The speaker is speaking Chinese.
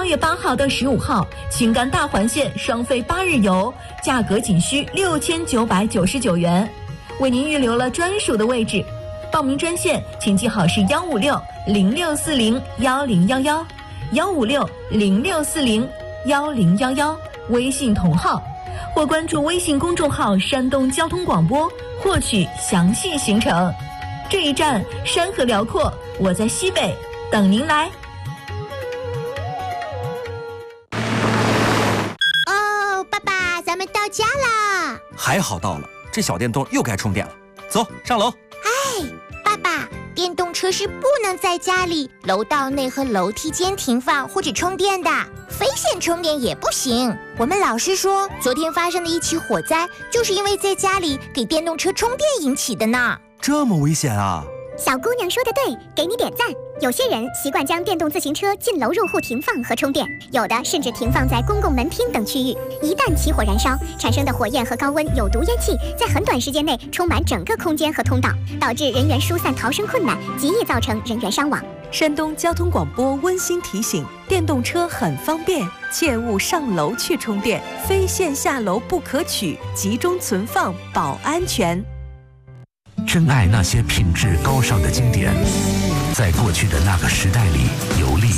月8号到15号，青甘大环线双飞8日游，价格仅需6999元，为您预留了专属的位置。报名专线请记好是156-0640-1011，156-0640-1011，微信同号，或关注微信公众号山东交通广播获取详细行程。这一站山河辽阔，我在西北等您来。 哦，爸爸，咱们到家啦！ 还好到了，这小电动又该充电了。走，上楼。 哎，爸爸，电动车是不能在家里、楼道内和楼梯间停放或者充电的，非线充电也不行。我们老师说，昨天发生的一起火灾，就是因为在家里给电动车充电引起的呢。 这么危险啊！ 小姑娘说的对，给你点赞。有些人习惯将电动自行车进楼入户停放和充电，有的甚至停放在公共门厅等区域。一旦起火燃烧，产生的火焰和高温有毒烟气在很短时间内充满整个空间和通道，导致人员疏散逃生困难，极易造成人员伤亡。 山东交通广播温馨提醒：电动车很方便，切勿上楼去充电，非线下楼不可取，集中存放保安全。 珍爱那些品质高尚的经典，在过去的那个时代里游历